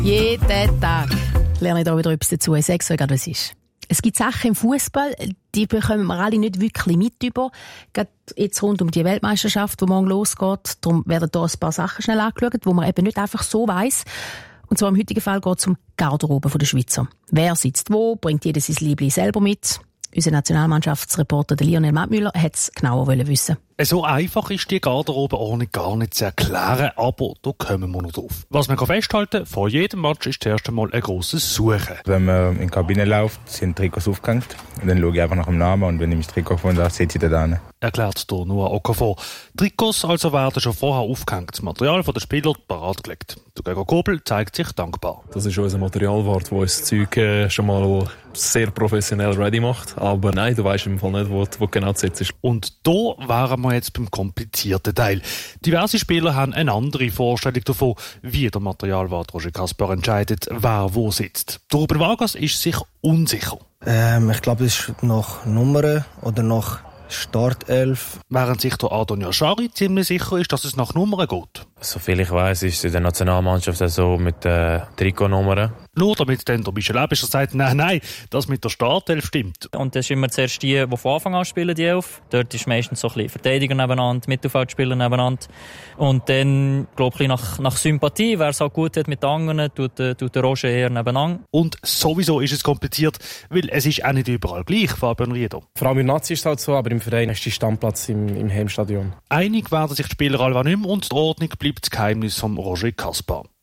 Jeden Tag lerne ich da wieder etwas dazu. Ich sage es euch gerade, was ist. Es gibt Sachen im Fußball, die bekommen wir alle nicht wirklich mit über. Gerade jetzt rund um die Weltmeisterschaft, die morgen losgeht. Darum werden hier ein paar Sachen schnell angeschaut, die man eben nicht einfach so weiss. Und zwar im heutigen Fall geht es um Garderobe der Schweizer. Wer sitzt wo, bringt jeder sein Liebling selber mit. Unser Nationalmannschaftsreporter Lionel Mattmüller hat es genauer wissen. So einfach ist die Garderobeordnung gar nicht zu erklären, aber da kommen wir noch drauf. Was man festhalten kann, vor jedem Match ist zuerst einmal ein grosses Suchen. Wenn man in die Kabine läuft, sind Trikots aufgehängt. Und dann schaue ich einfach nach dem Namen und wenn ich mein Trikot gefunden habe, setze ich da hin. Erklärt hier nur Okafor. Trikots also werden schon vorher aufgehängt, das Material der Spieler parat gelegt. Der Gregor Kobel zeigt sich dankbar. Das ist unser Materialwart, der uns das Zeug schon mal sehr professionell ready macht. Aber nein, du weisst im Fall nicht, wo du genau sitzt. Und da wären wir jetzt beim komplizierten Teil. Diverse Spieler haben eine andere Vorstellung davon, wie der Materialwart Roger Kaspar entscheidet, wer wo sitzt. Der Ruben Vargas ist sich unsicher. Ich glaube, es ist nach Nummern oder nach Startelf. Während sich der Adon Yashari ziemlich sicher ist, dass es nach Nummern geht. Soviel ich weiss, ist es in der Nationalmannschaft so mit Trikotnummern. Nur damit dann der Michel Ebischer sagt, nein, das mit der Startelf stimmt. Und das ist immer zuerst die von Anfang an spielen, die Elf. Dort ist meistens so ein bisschen Verteidiger nebeneinander, Mittelfeldspieler nebeneinander. Und dann, glaube ich, nach Sympathie, wer es auch gut hat mit den anderen, tut der Roger eher nebeneinander. Und sowieso ist es kompliziert, weil es ist auch nicht überall gleich, Fabian Riedo. Vor allem im Nazi ist es halt so, aber im Verein ist der Stammplatz im Heimstadion. Einig werden sich die Spieler alle nicht mehr und die Ordnung bleibt das Geheimnis von Roger Kaspar.